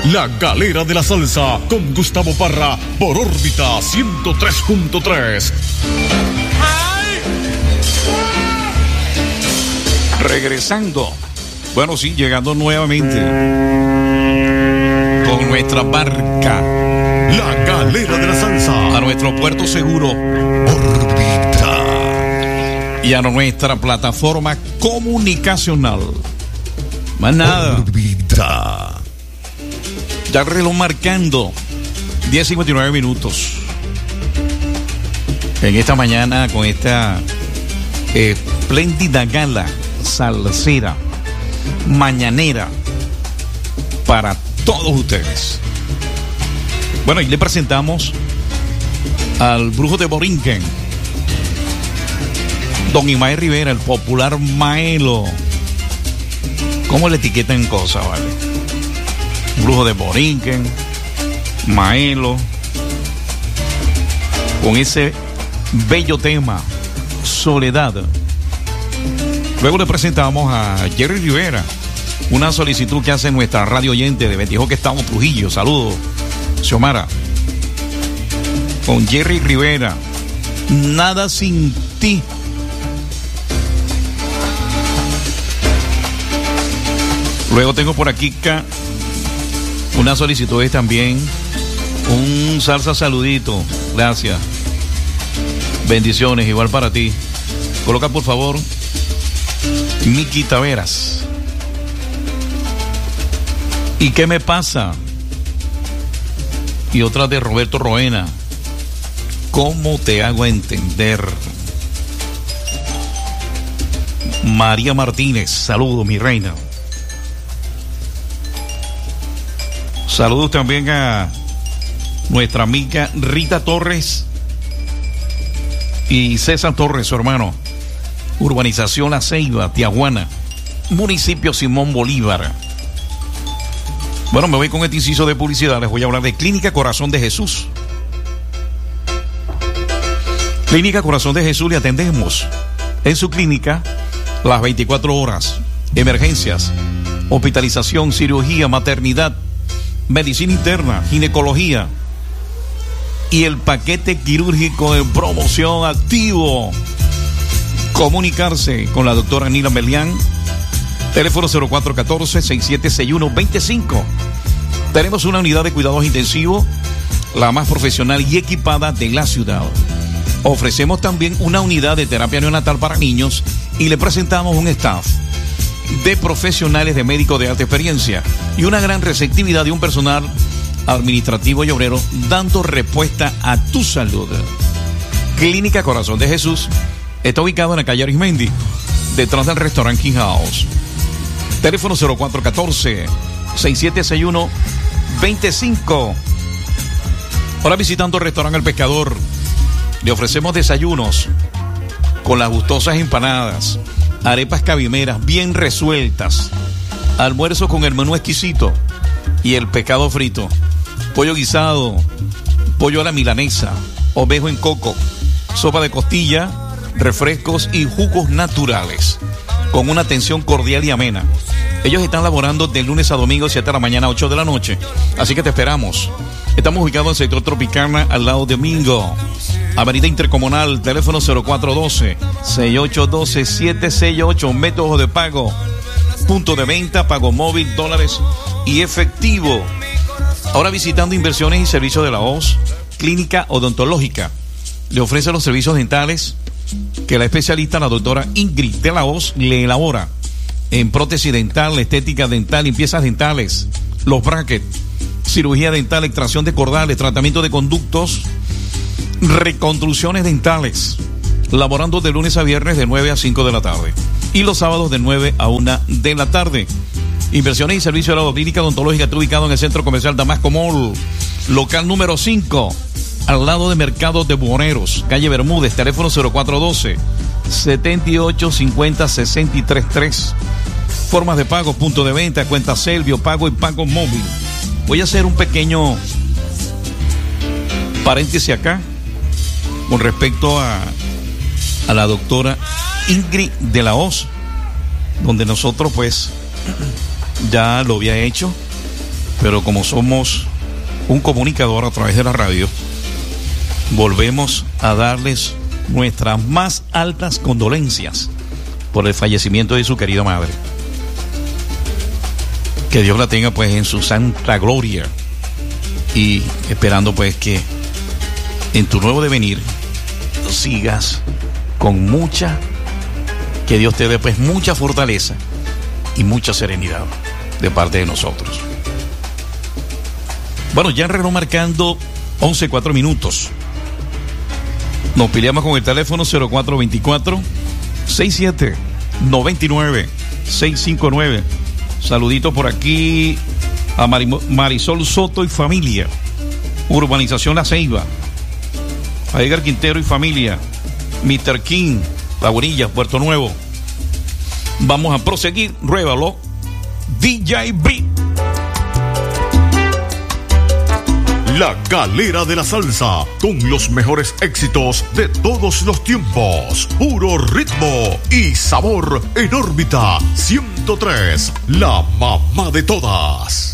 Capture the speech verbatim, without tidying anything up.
La Galera de la Salsa con Gustavo Parra por órbita ciento tres punto tres. Regresando. Bueno, sí, llegando nuevamente con nuestra barca. La Galera de la Salsa. A nuestro puerto seguro. Órbita. Y a nuestra plataforma comunicacional. Más nada. Órbita. Ya el reloj marcando diez cincuenta y nueve minutos. En esta mañana con esta espléndida gala salsera, mañanera, para todos ustedes. Bueno, y le presentamos al brujo de Borinquen, don Imael Rivera, el popular Maelo. ¿Cómo le etiquetan cosas, vale? Brujo de Borinquen, Maelo, con ese bello tema, Soledad. Luego le presentamos a Jerry Rivera, una solicitud que hace nuestra radio oyente de Betty que estamos Trujillo. Saludos, Xiomara. Con Jerry Rivera, Nada sin ti. Luego tengo por aquí una solicitud es también un salsa saludito. Gracias. Bendiciones, igual para ti. Coloca por favor Miki Taveras. ¿Y qué me pasa? Y otra de Roberto Roena. ¿Cómo te hago entender? María Martínez, saludos, mi reina. Saludos también a nuestra amiga Rita Torres y César Torres, su hermano. Urbanización La Ceiba, Tiahuana, municipio Simón Bolívar. Bueno, me voy con este inciso de publicidad. Les voy a hablar de Clínica Corazón de Jesús. Clínica Corazón de Jesús, le atendemos en su clínica las veinticuatro horas. Emergencias, hospitalización, cirugía, maternidad, medicina interna, ginecología y el paquete quirúrgico en promoción activo. Comunicarse con la doctora Nila Melián, teléfono cero cuatro uno cuatro, seis siete seis uno, dos cinco. Tenemos una unidad de cuidados intensivos, la más profesional y equipada de la ciudad. Ofrecemos también una unidad de terapia neonatal para niños y le presentamos un staff de profesionales de médicos de alta experiencia y una gran receptividad de un personal administrativo y obrero dando respuesta a tu salud. Clínica Corazón de Jesús está ubicado en la calle Arismendi, detrás del restaurante King House. Teléfono cero cuatro uno cuatro, seis siete seis uno, dos cinco. Ahora visitando el restaurante El Pescador, le ofrecemos desayunos con las gustosas empanadas, arepas cabimeras bien resueltas, almuerzo con el menú exquisito y el pescado frito, pollo guisado, pollo a la milanesa, ovejo en coco, sopa de costilla, refrescos y jugos naturales, con una atención cordial y amena. Ellos están laborando de lunes a domingo, siete de la mañana a ocho de la noche, así que te esperamos. Estamos ubicados en el sector Tropicana, al lado de Mingo, Avenida Intercomunal, teléfono cero cuatro uno dos, seis ocho uno dos, siete seis ocho, método de pago, punto de venta, pago móvil, dólares y efectivo. Ahora visitando inversiones y servicios de la O S, Clínica Odontológica. Le ofrece los servicios dentales que la especialista, la doctora Ingrid de la O S, le elabora en prótesis dental, estética dental, limpiezas dentales, los brackets, cirugía dental, extracción de cordales, tratamiento de conductos, reconstrucciones dentales, laborando de lunes a viernes de nueve a cinco de la tarde y los sábados de nueve a una de la tarde. Inversiones y servicios de la clínica odontológica está ubicado en el centro comercial Damasco Mall, local número cinco, al lado de Mercado de Buhoneros, calle Bermúdez, teléfono cero cuatro uno dos, siete ocho cinco cero, seis tres tres. Formas de pago, punto de venta, cuenta Selvio, pago y pago móvil. Voy a hacer un pequeño paréntesis acá con respecto a, a la doctora Ingrid de la O S, donde nosotros pues ya lo había hecho pero como somos un comunicador a través de la radio, volvemos a darles nuestras más altas condolencias por el fallecimiento de su querida madre. Que Dios la tenga pues en su santa gloria, y esperando pues que en tu nuevo devenir sigas con mucha, que Dios te dé pues mucha fortaleza y mucha serenidad de parte de nosotros. Bueno, ya en reloj marcando once cuatro minutos. Nos peleamos con el teléfono cero cuatro veinticuatro, sesenta y siete, noventa y nueve, seiscientos cincuenta y nueve. Saludito por aquí a Mari- Marisol Soto y familia, Urbanización La Ceiba, a Edgar Quintero y familia, mister King, La Bonilla, Puerto Nuevo. Vamos a proseguir, ruébalo, D J B. La Galera de la Salsa, con los mejores éxitos de todos los tiempos. Puro ritmo y sabor en órbita ciento tres, la mamá de todas.